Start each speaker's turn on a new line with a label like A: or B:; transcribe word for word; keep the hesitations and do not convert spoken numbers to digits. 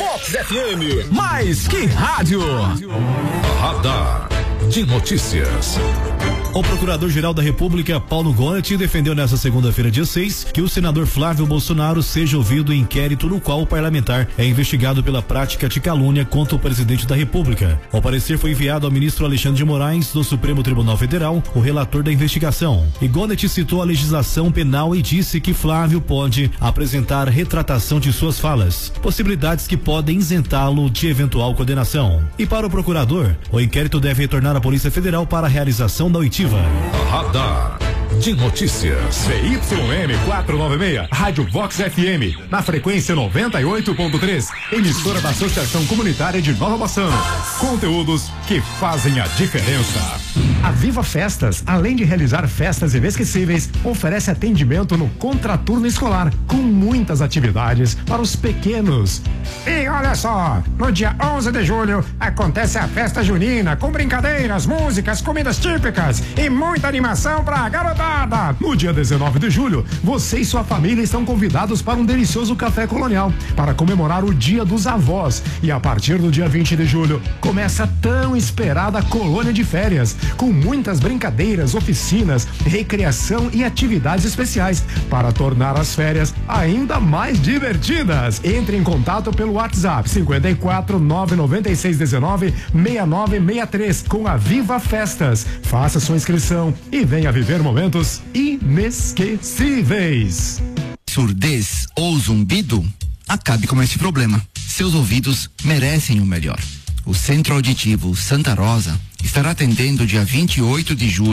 A: Vox F M, mais que rádio.
B: Radar de notícias.
C: O Procurador-Geral da República, Paulo Gonet, defendeu nesta segunda-feira, dia seis, que o senador Flávio Bolsonaro seja ouvido em inquérito no qual o parlamentar é investigado pela prática de calúnia contra o presidente da República. O parecer foi enviado ao ministro Alexandre de Moraes, do Supremo Tribunal Federal, o relator da investigação. E Gonet citou a legislação penal e disse que Flávio pode apresentar retratação de suas falas, possibilidades que podem isentá-lo de eventual condenação. E para o procurador, o inquérito deve retornar à Polícia Federal para a realização da oitiva.
B: Radar de notícias.
D: V Y M quatrocentos e noventa e seis, Rádio Vox F M, na frequência noventa e oito ponto três, emissora da Associação Comunitária de Nova Bassano. Conteúdos que fazem a diferença.
E: A Viva Festas, além de realizar festas inesquecíveis, oferece atendimento no contraturno escolar, com muitas atividades para os pequenos. E olha só, no dia onze de julho acontece a festa junina, com brincadeiras, músicas, comidas típicas e muita animação pra garotada. No dia dezenove de julho, você e sua família estão convidados para um delicioso café colonial, para comemorar o Dia dos Avós. E a partir do dia vinte de julho, começa a tão esperada colônia de férias, com muitas brincadeiras, oficinas, recreação e atividades especiais para tornar as férias ainda mais divertidas. Entre em contato pelo WhatsApp cinquenta e quatro, nove nove seis um nove, seis nove seis três com a Viva Festas. Faça sua inscrição e venha viver momentos inesquecíveis.
F: Surdez ou zumbido? Acabe com esse problema. Seus ouvidos merecem o melhor. O Centro Auditivo Santa Rosa estará atendendo dia vinte e oito de julho